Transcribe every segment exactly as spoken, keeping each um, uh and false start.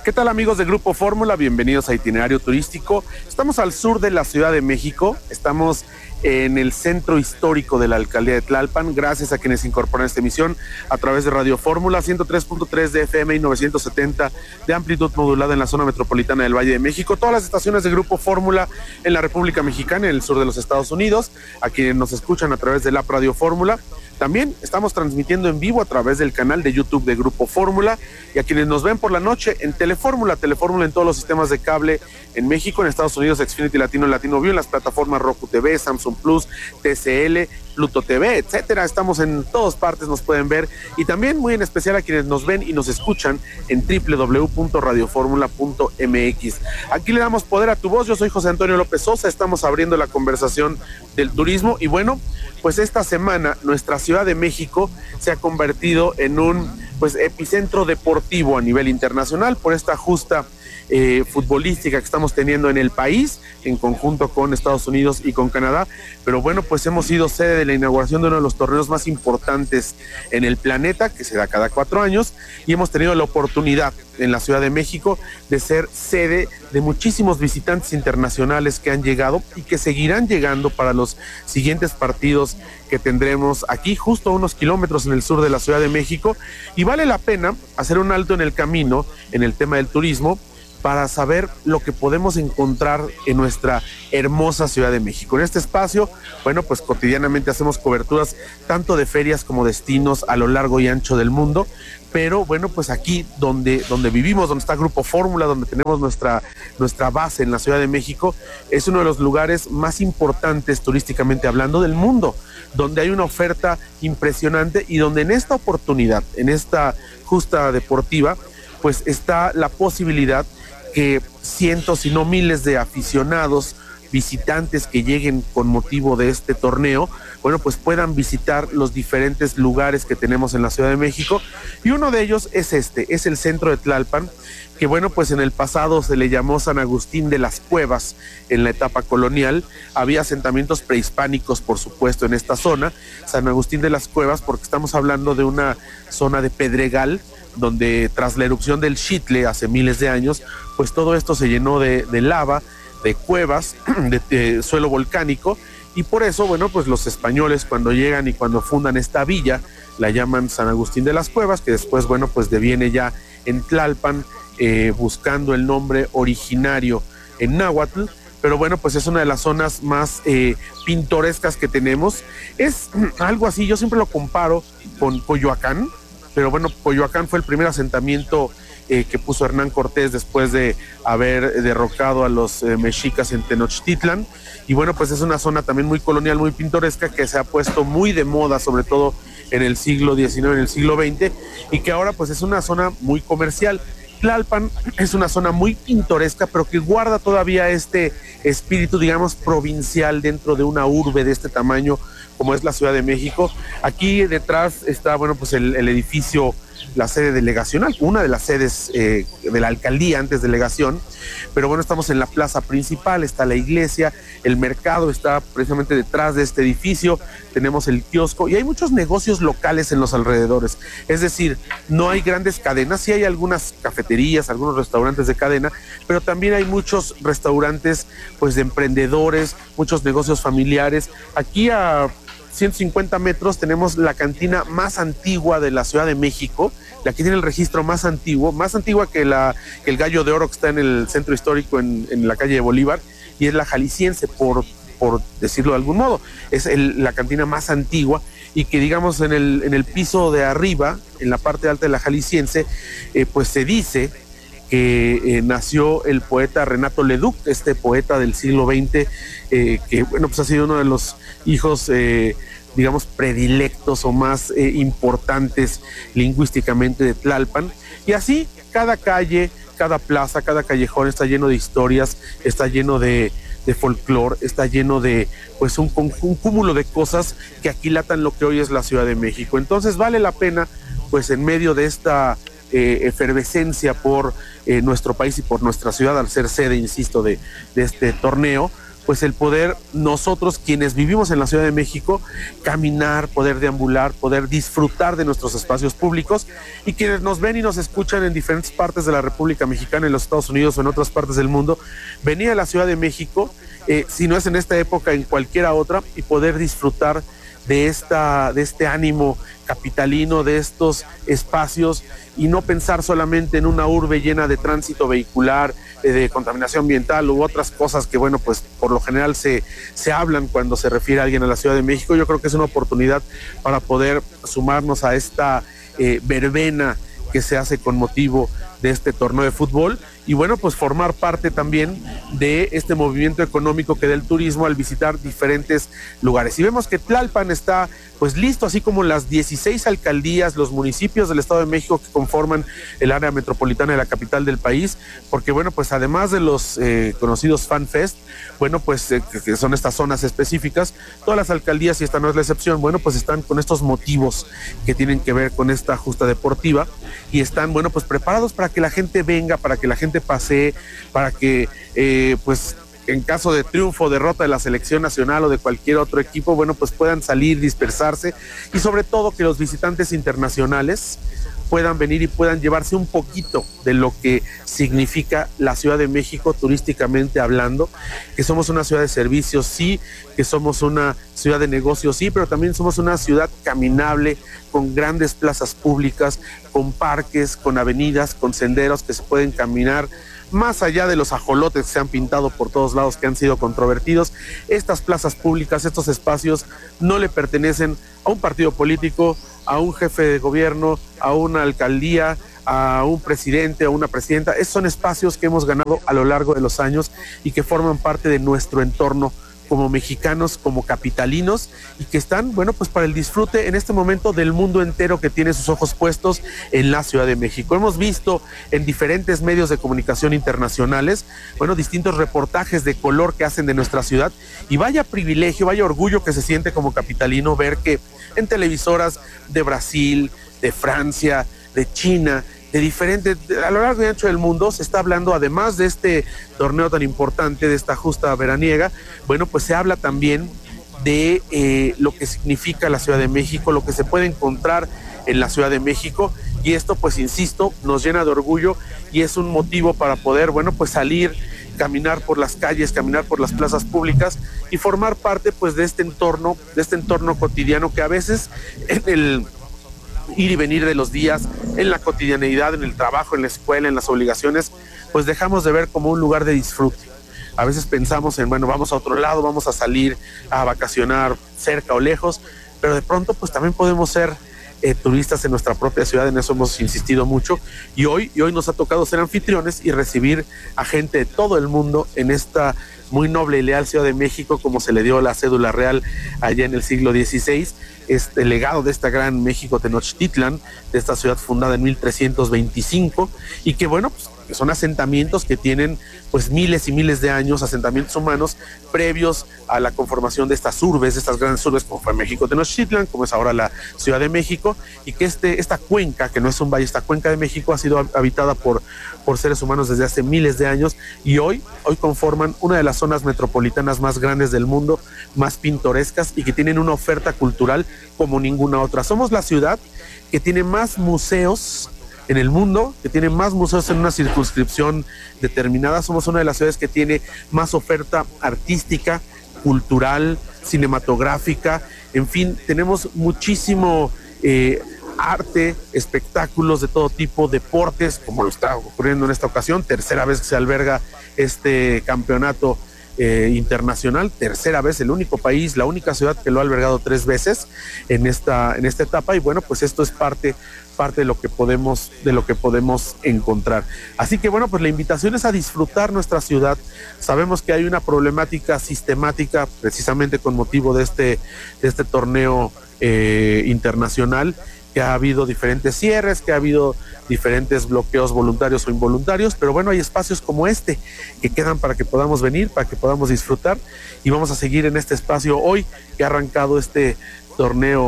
¿Qué tal, amigos de Grupo Fórmula? Bienvenidos a Itinerario Turístico. Estamos al sur de la Ciudad de México, estamos en el centro histórico de la alcaldía de Tlalpan, gracias a quienes incorporan esta emisión a través de Radio Fórmula, ciento tres punto tres de F M y novecientos setenta de amplitud modulada en la zona metropolitana del Valle de México, todas las estaciones de Grupo Fórmula en la República Mexicana, en el sur de los Estados Unidos, a quienes nos escuchan a través de la Radio Fórmula. También estamos transmitiendo en vivo a través del canal de YouTube de Grupo Fórmula, y a quienes nos ven por la noche en Telefórmula, Telefórmula en todos los sistemas de cable en México, en Estados Unidos, Xfinity Latino, Latino View, en las plataformas Roku T V, Samsung Plus, T C L, Pluto T V, etcétera. Estamos en todas partes, nos pueden ver, y también muy en especial a quienes nos ven y nos escuchan en doble u doble u doble u punto radio fórmula punto m x. Aquí le damos poder a tu voz. Yo soy José Antonio López Sosa, estamos abriendo la conversación del turismo, y bueno, pues esta semana nuestra Ciudad de México se ha convertido en un pues epicentro deportivo a nivel internacional por esta justa eh, futbolística que estamos teniendo en el país, en conjunto con Estados Unidos y con Canadá. Pero bueno, pues hemos sido sede de la inauguración de uno de los torneos más importantes en el planeta, que se da cada cuatro años, y hemos tenido la oportunidad en la Ciudad de México de ser sede de muchísimos visitantes internacionales que han llegado y que seguirán llegando para los siguientes partidos que tendremos aquí, justo a unos kilómetros en el sur de la Ciudad de México. Y vale la pena hacer un alto en el camino en el tema del turismo para saber lo que podemos encontrar en nuestra hermosa Ciudad de México. En este espacio, bueno, pues cotidianamente hacemos coberturas tanto de ferias como destinos a lo largo y ancho del mundo, pero bueno, pues aquí donde, donde vivimos, donde está Grupo Fórmula, donde tenemos nuestra, nuestra base en la Ciudad de México, es uno de los lugares más importantes turísticamente hablando del mundo, donde hay una oferta impresionante y donde en esta oportunidad, en esta justa deportiva, pues está la posibilidad que cientos, si no miles de aficionados, visitantes que lleguen con motivo de este torneo, bueno, pues puedan visitar los diferentes lugares que tenemos en la Ciudad de México, y uno de ellos es este, es el centro de Tlalpan, que bueno, pues en el pasado se le llamó San Agustín de las Cuevas. En la etapa colonial había asentamientos prehispánicos, por supuesto, en esta zona, San Agustín de las Cuevas, porque estamos hablando de una zona de pedregal, donde tras la erupción del Xitle hace miles de años, pues todo esto se llenó de, de lava, de cuevas, de, de suelo volcánico, y por eso, bueno, pues los españoles cuando llegan y cuando fundan esta villa, la llaman San Agustín de las Cuevas, que después, bueno, pues deviene ya en Tlalpan, eh, buscando el nombre originario en náhuatl. Pero bueno, pues es una de las zonas más eh, pintorescas que tenemos. Es algo así, yo siempre lo comparo con Coyoacán, pero bueno, Coyoacán fue el primer asentamiento eh, que puso Hernán Cortés después de haber derrocado a los eh, mexicas en Tenochtitlan. Y bueno, pues es una zona también muy colonial, muy pintoresca, que se ha puesto muy de moda, sobre todo en el siglo diecinueve, en el siglo veinte, y que ahora pues es una zona muy comercial. Tlalpan es una zona muy pintoresca, pero que guarda todavía este espíritu, digamos, provincial dentro de una urbe de este tamaño como es la Ciudad de México. Aquí detrás está, bueno, pues el, el edificio, la sede delegacional, una de las sedes eh, de la alcaldía, antes delegación, pero bueno, estamos en la plaza principal, está la iglesia, el mercado está precisamente detrás de este edificio, tenemos el kiosco, y hay muchos negocios locales en los alrededores, es decir, no hay grandes cadenas, sí hay algunas cafeterías, algunos restaurantes de cadena, pero también hay muchos restaurantes, pues, de emprendedores, muchos negocios familiares. Aquí a ciento cincuenta metros tenemos la cantina más antigua de la Ciudad de México, la que tiene el registro más antiguo, más antigua que, la, que el Gallo de Oro, que está en el centro histórico en, en la calle de Bolívar, y es la Jalisciense, por, por decirlo de algún modo. Es el, la cantina más antigua, y que, digamos, en el, en el piso de arriba, en la parte alta de la Jalisciense, eh, pues se dice que eh, nació el poeta Renato Leduc, este poeta del siglo veinte, eh, que bueno, pues ha sido uno de los hijos, eh, digamos, predilectos o más eh, importantes lingüísticamente de Tlalpan. Y así, cada calle, cada plaza, cada callejón está lleno de historias, está lleno de, de folclore, está lleno de, pues, un, un cúmulo de cosas que aquilatan lo que hoy es la Ciudad de México. Entonces vale la pena, pues, en medio de esta Eh, efervescencia por eh, nuestro país y por nuestra ciudad, al ser sede, insisto, de, de este torneo, pues el poder nosotros, quienes vivimos en la Ciudad de México, caminar, poder deambular, poder disfrutar de nuestros espacios públicos, y quienes nos ven y nos escuchan en diferentes partes de la República Mexicana, en los Estados Unidos o en otras partes del mundo, venir a la Ciudad de México, eh, si no es en esta época, en cualquiera otra, y poder disfrutar de, esta, de este ánimo capitalino, de estos espacios, y no pensar solamente en una urbe llena de tránsito vehicular, de, de contaminación ambiental u otras cosas que, bueno, pues por lo general se, se hablan cuando se refiere a alguien a la Ciudad de México. Yo creo que es una oportunidad para poder sumarnos a esta eh, verbena que se hace con motivo de este torneo de fútbol, y bueno, pues formar parte también de este movimiento económico que da el turismo al visitar diferentes lugares. Y vemos que Tlalpan está pues listo, así como las dieciséis alcaldías, los municipios del Estado de México que conforman el área metropolitana de la capital del país, porque bueno, pues además de los eh, conocidos Fan Fest, bueno, pues eh, que son estas zonas específicas, todas las alcaldías, y esta no es la excepción, bueno, pues están con estos motivos que tienen que ver con esta justa deportiva, y están, bueno, pues preparados para que la gente venga, para que la gente pasee, para que eh, pues en caso de triunfo o derrota de la selección nacional o de cualquier otro equipo, bueno, pues puedan salir, dispersarse, y sobre todo que los visitantes internacionales puedan venir y puedan llevarse un poquito de lo que significa la Ciudad de México turísticamente hablando, que somos una ciudad de servicios, sí, que somos una ciudad de negocios, sí, pero también somos una ciudad caminable, con grandes plazas públicas, con parques, con avenidas, con senderos que se pueden caminar, más allá de los ajolotes que se han pintado por todos lados, que han sido controvertidos. Estas plazas públicas, estos espacios no le pertenecen a un partido político, a un jefe de gobierno, a una alcaldía, a un presidente, a una presidenta. Esos son espacios que hemos ganado a lo largo de los años y que forman parte de nuestro entorno como mexicanos, como capitalinos, y que están, bueno, pues para el disfrute en este momento del mundo entero que tiene sus ojos puestos en la Ciudad de México. Hemos visto en diferentes medios de comunicación internacionales, bueno, distintos reportajes de color que hacen de nuestra ciudad, y vaya privilegio, vaya orgullo que se siente como capitalino ver que en televisoras de Brasil, de Francia, de China, de diferentes, a lo largo y ancho del mundo se está hablando, además de este torneo tan importante, de esta justa veraniega, bueno, pues se habla también de eh, lo que significa la Ciudad de México, lo que se puede encontrar en la Ciudad de México, y esto, pues insisto, nos llena de orgullo y es un motivo para poder, bueno, pues salir, caminar por las calles, caminar por las plazas públicas y formar parte, pues, de este entorno, de este entorno cotidiano que a veces en el ir y venir de los días, en la cotidianeidad, en el trabajo, en la escuela, en las obligaciones, pues dejamos de ver como un lugar de disfrute. A veces pensamos en, bueno, vamos a otro lado, vamos a salir a vacacionar cerca o lejos, pero de pronto pues también podemos ser eh, turistas en nuestra propia ciudad. En eso hemos insistido mucho, y hoy, y hoy nos ha tocado ser anfitriones y recibir a gente de todo el mundo en esta muy noble y leal Ciudad de México, como se le dio la cédula real allá en el siglo dieciséis, este legado de esta gran México Tenochtitlan, de esta ciudad fundada en mil trescientos veinticinco, y que, bueno, pues que son asentamientos que tienen pues miles y miles de años, asentamientos humanos previos a la conformación de estas urbes, de estas grandes urbes como fue México Tenochtitlan, como es ahora la Ciudad de México, y que este, esta cuenca, que no es un valle, esta cuenca de México ha sido habitada por, por seres humanos desde hace miles de años, y hoy, hoy conforman una de las zonas metropolitanas más grandes del mundo, más pintorescas, y que tienen una oferta cultural como ninguna otra. Somos la ciudad que tiene más museos en el mundo, que tiene más museos en una circunscripción determinada. Somos una de las ciudades que tiene más oferta artística, cultural, cinematográfica, en fin, tenemos muchísimo eh, arte, espectáculos de todo tipo, deportes, como lo está ocurriendo en esta ocasión, tercera vez que se alberga este campeonato Eh, internacional, tercera vez, el único país, la única ciudad que lo ha albergado tres veces en esta, en esta etapa, y bueno, pues esto es parte, parte de lo que podemos, de lo que podemos encontrar. Así que bueno, pues la invitación es a disfrutar nuestra ciudad. Sabemos que hay una problemática sistemática precisamente con motivo de este, de este torneo eh, internacional, que ha habido diferentes cierres, que ha habido diferentes bloqueos voluntarios o involuntarios, pero bueno, hay espacios como este que quedan para que podamos venir, para que podamos disfrutar, y vamos a seguir en este espacio hoy que ha arrancado este torneo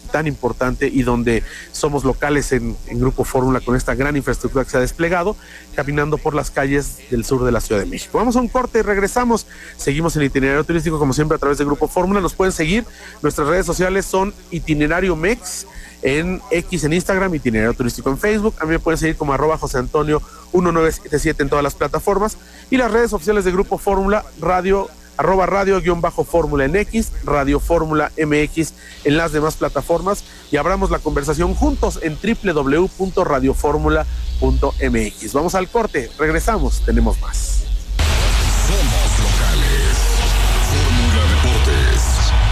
tan importante y donde somos locales en, en Grupo Fórmula con esta gran infraestructura que se ha desplegado, caminando por las calles del sur de la Ciudad de México. Vamos a un corte y regresamos. Seguimos en Itinerario Turístico, como siempre, a través de Grupo Fórmula. Nos pueden seguir. Nuestras redes sociales son Itinerario Mex en X en Instagram, Itinerario Turístico en Facebook. A mí me pueden seguir como arroba José Antonio uno nueve siete siete en todas las plataformas. Y las redes oficiales de Grupo Fórmula, radio, arroba radio guión bajo Fórmula en X, Radio Fórmula M X en las demás plataformas. Y abramos la conversación juntos en doble u doble u doble u punto radio fórmula punto m x. Vamos al corte, regresamos, tenemos más. Somos locales. Fórmula Deportes.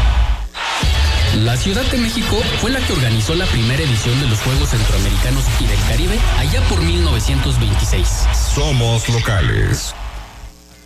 La Ciudad de México fue la que organizó la primera edición de los Juegos Centroamericanos y del Caribe allá por mil novecientos veintiséis. Somos locales.